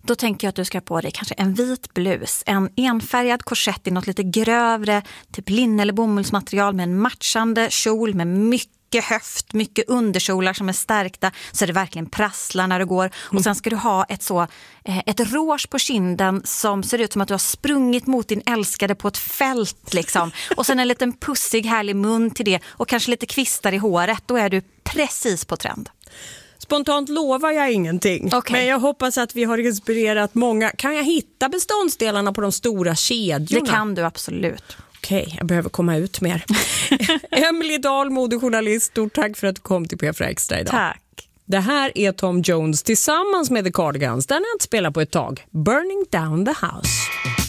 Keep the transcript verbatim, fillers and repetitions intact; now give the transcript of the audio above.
Då tänker jag att du ska ha på dig kanske en vit blus, en enfärgad korsett i något lite grövre, typ linne eller bomullsmaterial med en matchande kjol med mycket höft, mycket underkjolar som är stärkta så det verkligen prasslar när du går. Och sen ska du ha ett så ett rouge på kinden som ser ut som att du har sprungit mot din älskade på ett fält liksom. Och sen en liten pussig härlig mun till det och kanske lite kvistar i håret. Då är du precis på trend. Spontant lovar jag ingenting. Okay. Men jag hoppas att vi har inspirerat många. Kan jag hitta beståndsdelarna på de stora kedjorna? Det kan du absolut. Okej, okay, jag behöver komma ut mer. Emily Dahl, modejournalist, stort tack för att du kom till P F Extra idag. Tack. Det här är Tom Jones tillsammans med The Cardigans. Den har jag inte spelat på ett tag. Burning Down the House.